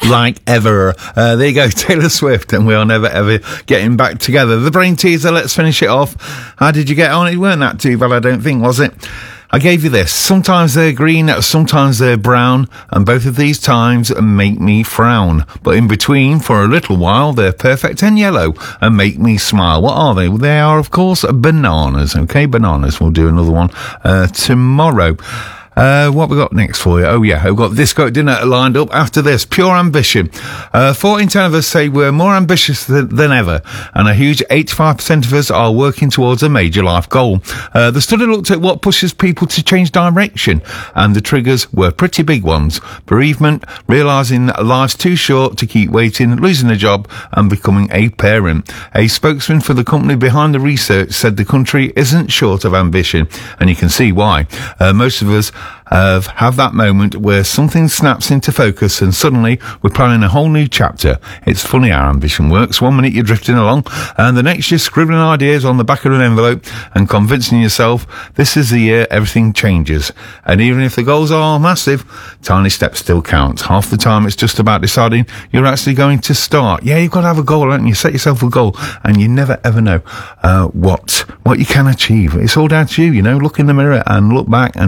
like ever. There you go, Taylor Swift, and we are never ever getting back together. The brain teaser, let's finish it off. How did you get on? It weren't that too bad, I don't think, was it? I gave you this. Sometimes they're green, sometimes they're brown, and both of these times make me frown. But in between, for a little while, they're perfect and yellow and make me smile. What are they? They are, of course, bananas. Okay, bananas. We'll do another one tomorrow. What we got next for you? Oh yeah, we've got this Disco Dinner lined up after this. Pure ambition. 14 of us say we're more ambitious than ever, and a huge 85% of us are working towards a major life goal. The study looked at what pushes people to change direction, and the triggers were pretty big ones. Bereavement, realising that life's too short to keep waiting, losing a job, and becoming a parent. A spokesman for the company behind the research said the country isn't short of ambition, and you can see why. Most of us have that moment where something snaps into focus and suddenly we're planning a whole new chapter. It's funny how ambition works. 1 minute you're drifting along and the next you're scribbling ideas on the back of an envelope and convincing yourself this is the year everything changes. And even if the goals are massive, tiny steps still count. Half the time it's just about deciding you're actually going to start. Yeah, you've got to have a goal, haven't you? Set yourself a goal and you never ever know what you can achieve. It's all down to you, you know. Look in the mirror and look back and